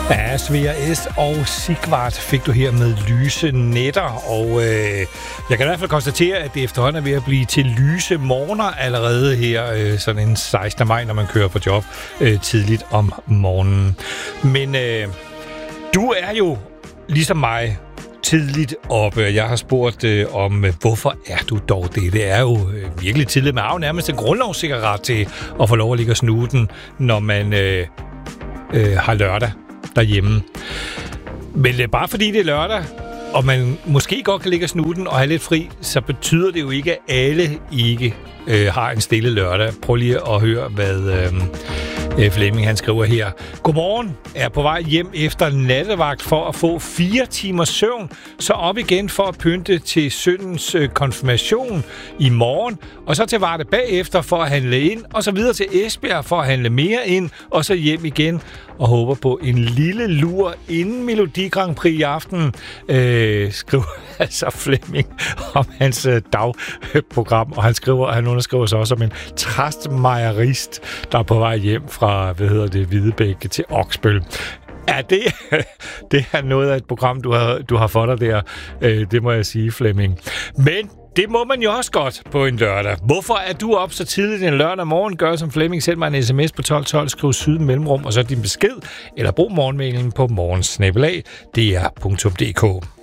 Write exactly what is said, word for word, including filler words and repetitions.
Ja, Svea S. og Sigvart fik du her med Lyse Nætter, og øh, jeg kan i hvert fald konstatere, at det efterhånden er ved at blive til lyse morgener allerede her, øh, sådan en sekstende maj, når man kører på job øh, tidligt om morgenen. Men øh, du er jo, ligesom mig, tidligt oppe. Jeg har spurgt øh, om, hvorfor er du dog det? Det er jo øh, virkelig tidligt. Man har jo nærmest en grundlovssikker ret til at få lov at ligge og snude den, når man øh, øh, har lørdag derhjemme. Men øh, bare fordi det er lørdag, og man måske godt kan ligge og snude den og have lidt fri, så betyder det jo ikke, at alle ikke øh, har en stille lørdag. Prøv lige at høre, hvad øh, Flemming han skriver her. Godmorgen, er på vej hjem efter nattevagt for at få fire timers søvn, så op igen for at pynte til sønnens øh, konfirmation i morgen, og så til Varde bagefter for at handle ind, og så videre til Esbjerg for at handle mere ind, og så hjem igen, og håber på en lille lur inden Melodi Grand Prix i aften, øh, skriver altså Flemming om hans øh, dagprogram, og han skriver, han underskriver sig også om en træstmejerist, der er på vej hjem fra, hvad hedder det, Hvidebæk til Oksbøl. Ja, det, det er noget af et program, du har, du har for dig der, øh, det må jeg sige, Flemming. Men det må man jo også godt på en lørdag. Hvorfor er du op så tidligt en lørdag morgen? Gør som Flemming, send mig en sms på tolv tolv, skriv syd mellemrum, og så din besked, eller brug morgenmailen på morgensnabelag punktum d r punktum d k.